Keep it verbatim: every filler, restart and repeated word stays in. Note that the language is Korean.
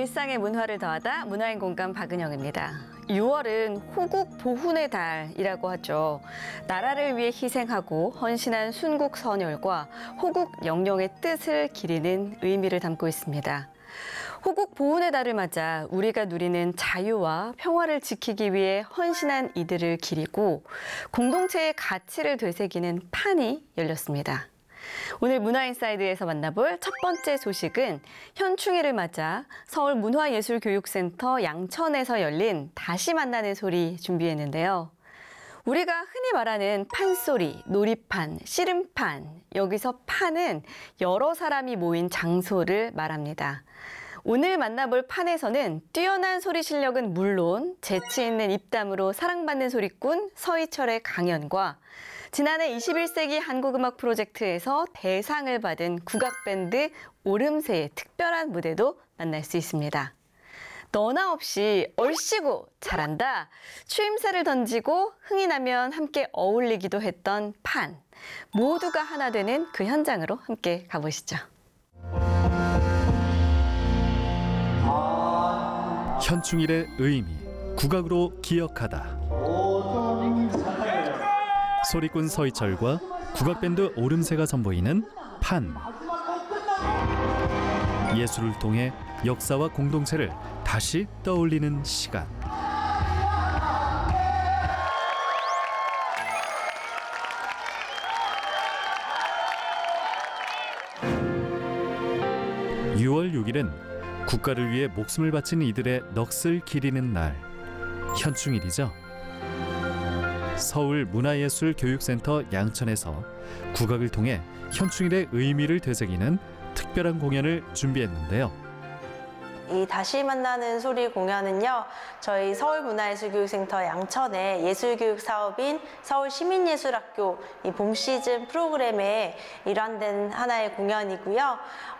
일상의 문화를 더하다 문화인 공감 박은영입니다. 유월은 호국 보훈의 달이라고 하죠. 나라를 위해 희생하고 헌신한 순국 선열과 호국 영령의 뜻을 기리는 의미를 담고 있습니다. 호국 보훈의 달을 맞아 우리가 누리는 자유와 평화를 지키기 위해 헌신한 이들을 기리고 공동체의 가치를 되새기는 판이 열렸습니다. 오늘 문화인사이드에서 만나볼 첫 번째 소식은 현충일을 맞아 서울문화예술교육센터 양천에서 열린 다시 만나는 소리 준비했는데요. 우리가 흔히 말하는 판소리, 놀이판, 씨름판, 여기서 판은 여러 사람이 모인 장소를 말합니다. 오늘 만나볼 판에서는 뛰어난 소리 실력은 물론 재치 있는 입담으로 사랑받는 소리꾼 서희철의 강연과 지난해 이십일 세기 한국음악 프로젝트에서 대상을 받은 국악밴드 오름세의 특별한 무대도 만날 수 있습니다. 너나 없이 얼씨구 잘한다. 추임새를 던지고 흥이 나면 함께 어울리기도 했던 판. 모두가 하나 되는 그 현장으로 함께 가보시죠. 현충일의 의미, 국악으로 기억하다. 소리꾼 서희철과 국악밴드 오름세가 선보이는 판. 예술을 통해 역사와 공동체를 다시 떠올리는 시간. 유월 육일은 국가를 위해 목숨을 바친 이들의 넋을 기리는 날, 현충일이죠. 서울문화예술교육센터 양천에서 국악을 통해 현충일의 의미를 되새기는 특별한 공연을 준비했는데요. 이 다시 만나는 소리 공연은요, 저희 서울문화예술교육센터 양천의 예술교육 사업인 서울시민예술학교 이 봄 시즌 프로그램에 일환된 하나의 공연이고요.